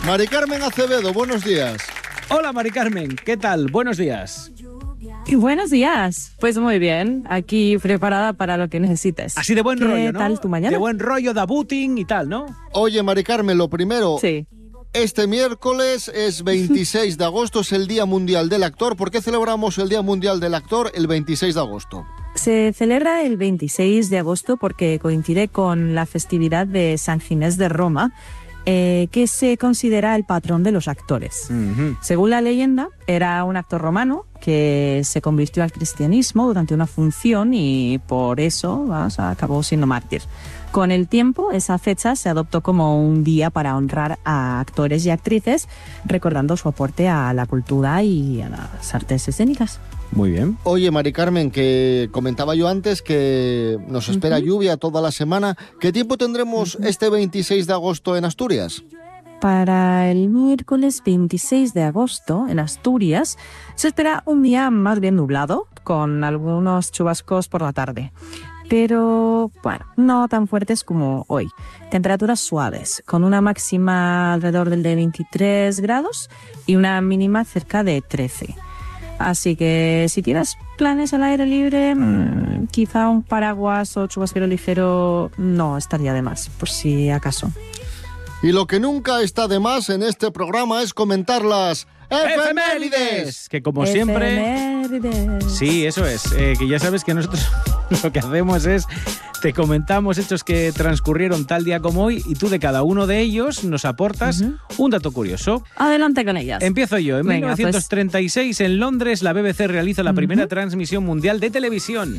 Mari Carmen Acevedo, buenos días. Hola Mari Carmen, ¿qué tal? Buenos días. Y buenos días. Pues muy bien, aquí preparada para lo que necesites. Así de buen rollo, ¿no? ¿Qué tal tu mañana? De buen rollo, debuting y tal, ¿no? Oye, Mari Carmen, lo primero, Sí. este miércoles es 26 de agosto, es el Día Mundial del Actor. ¿Por qué celebramos el Día Mundial del Actor el 26 de agosto? Se celebra el 26 de agosto porque coincide con la festividad de San Ginés de Roma, que se considera el patrón de los actores. Uh-huh. Según la leyenda, era un actor romano que se convirtió al cristianismo durante una función y por eso acabó siendo mártir. Con el tiempo, esa fecha se adoptó como un día para honrar a actores y actrices, recordando su aporte a la cultura y a las artes escénicas. Muy bien. Oye, Mari Carmen, que comentaba yo antes que nos espera lluvia toda la semana. ¿Qué tiempo tendremos este 26 de agosto en Asturias? Para el miércoles 26 de agosto, en Asturias, se espera un día más bien nublado, con algunos chubascos por la tarde. Pero, bueno, no tan fuertes como hoy. Temperaturas suaves, con una máxima alrededor del de 23 grados y una mínima cerca de 13. Así que si tienes planes al aire libre, quizá un paraguas o chubasquero ligero no estaría de más, por si acaso. Y lo que nunca está de más en este programa es comentar las efemérides. Que como siempre... Efemérides. Sí, eso es. Que ya sabes que nosotros lo que hacemos es te comentamos hechos que transcurrieron tal día como hoy y tú de cada uno de ellos nos aportas un dato curioso. Adelante con ellas. Empiezo yo. En Venga, 1936 en Londres la BBC realiza la primera transmisión mundial de televisión.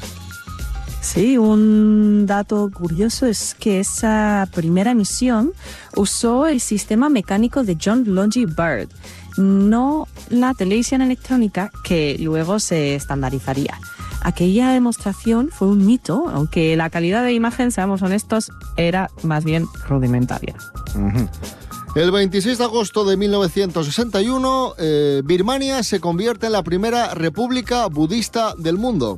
Sí, un dato curioso es que esa primera emisión usó el sistema mecánico de John Logie Baird, no la televisión electrónica que luego se estandarizaría. Aquella demostración fue un mito, aunque la calidad de imagen, seamos honestos, era más bien rudimentaria. El 26 de agosto de 1961, Birmania se convierte en la primera república budista del mundo.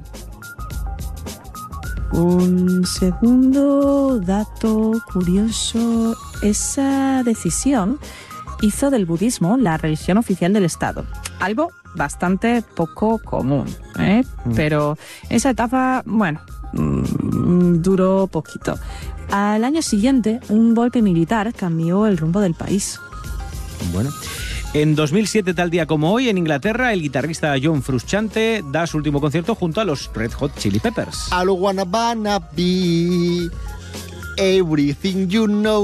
Un segundo dato curioso, esa decisión hizo del budismo la religión oficial del Estado. Algo bastante poco común, pero esa etapa, bueno, duró poquito. Al año siguiente, un golpe militar cambió el rumbo del país. Bueno. En 2007, tal día como hoy, en Inglaterra, el guitarrista John Frusciante da su último concierto junto a los Red Hot Chili Peppers. I don't wanna be everything you know.